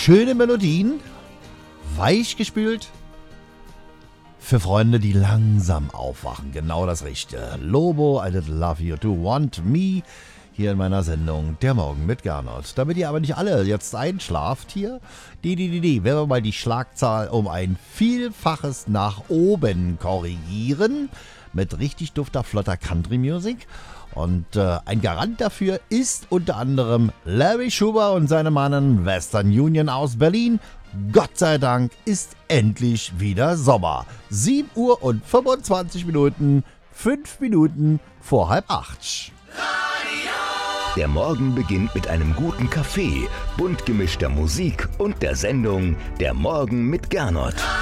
Schöne Melodien, weichgespült. Für Freunde, die langsam aufwachen, genau das Richtige. Lobo, I Little Love You To Want Me, hier in meiner Sendung Der Morgen mit Gernot. Damit ihr aber nicht alle jetzt einschlaft hier, werden wir mal die Schlagzahl um ein Vielfaches nach oben korrigieren mit richtig dufter, flotter Country Music. Und ein Garant dafür ist unter anderem Larry Schuber und seine Mannen Western Union aus Berlin. Gott sei Dank ist endlich wieder Sommer. 7 Uhr und 25 Minuten, 5 Minuten vor 7:30. Der Morgen beginnt mit einem guten Kaffee, bunt gemischter Musik und der Sendung Der Morgen mit Gernot.